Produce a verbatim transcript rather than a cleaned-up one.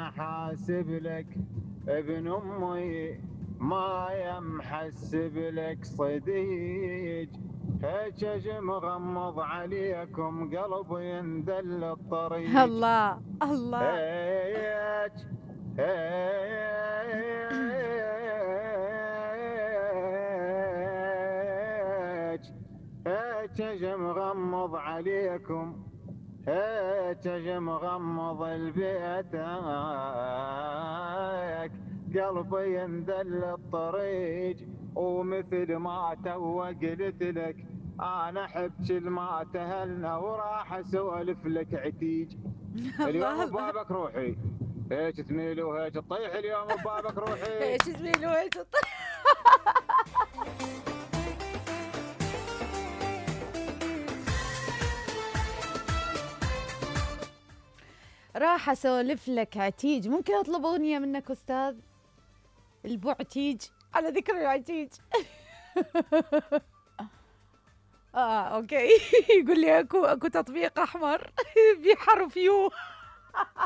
انا حاسب لك ابن امي ما يمحسب لك صديق، هيك مغمض عليكم قلبي يندل الطريق. الله الله. هيك هيك هيك مغمض عليكم، هيك مغمض البيتك قلبي يندل الطريق. ومثل ما تو قلت لك انا احب كل ما تهلنا وراح اسولف لك عتيج. الله اليوم الله. ببابك روحي، هيك تميل وهيك تطيح، اليوم ببابك روحي. ايش زميلي وايش راح اسولف لك عتيج. ممكن اطلب اغنيه منك استاذ؟ البعتيج، على ذكر العتيج. اه اوكي. يقول لي اكو اكو تطبيق احمر بحرف يو.